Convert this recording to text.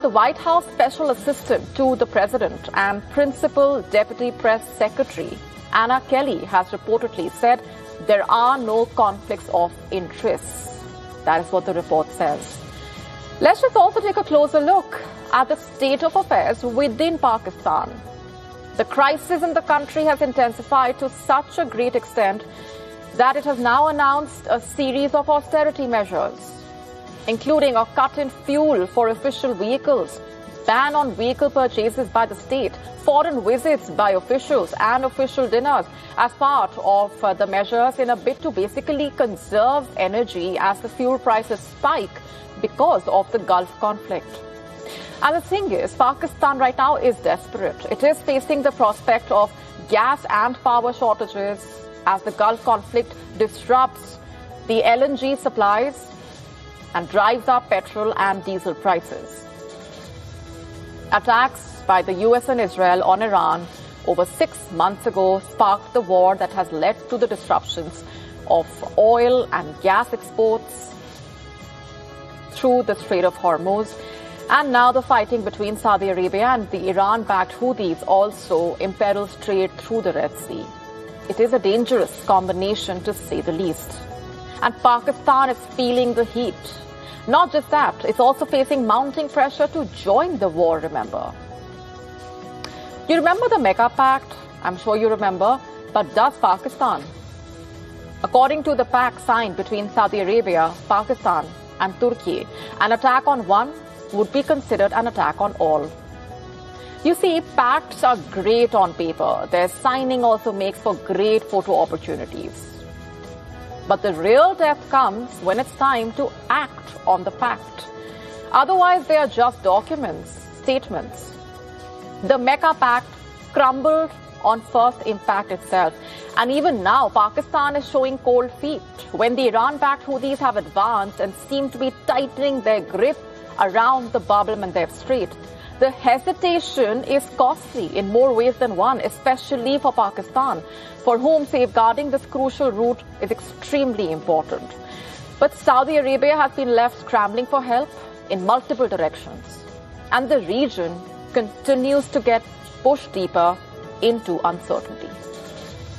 The White House Special Assistant to the President and Principal Deputy Press Secretary Anna Kelly has reportedly said there are no conflicts of interest. That is what the report says. Let's just also take a closer look at the state of affairs within Pakistan. The crisis in the country has intensified to such a great extent that it has now announced a series of austerity measures, including a cut in fuel for official vehicles, ban on vehicle purchases by the state, foreign visits by officials and official dinners as part of the measures in a bid to basically conserve energy as the fuel prices spike because of the Gulf conflict. And the thing is, Pakistan right now is desperate. It is facing the prospect of gas and power shortages as the Gulf conflict disrupts the LNG supplies and drives up petrol and diesel prices. Attacks by the US and Israel on Iran over 6 months ago sparked the war that has led to the disruptions of oil and gas exports through the Strait of Hormuz. And now the fighting between Saudi Arabia and the Iran-backed Houthis also imperils trade through the Red Sea. It is a dangerous combination, to say the least. And Pakistan is feeling the heat. Not just that, it's also facing mounting pressure to join the war, remember. You remember the Mecca Pact? I'm sure you remember. But does Pakistan? According to the pact signed between Saudi Arabia, Pakistan and Turkey, an attack on one would be considered an attack on all. You see, pacts are great on paper. Their signing also makes for great photo opportunities. But the real test comes when it's time to act on the pact. Otherwise, they are just documents, statements. The Mecca Pact crumbled on first impact itself. And even now, Pakistan is showing cold feet when the Iran-backed Houthis have advanced and seem to be tightening their grip around the Bab el-Mandeb Strait. The hesitation is costly in more ways than one, especially for Pakistan, for whom safeguarding this crucial route is extremely important. But Saudi Arabia has been left scrambling for help in multiple directions, and the region continues to get pushed deeper into uncertainty.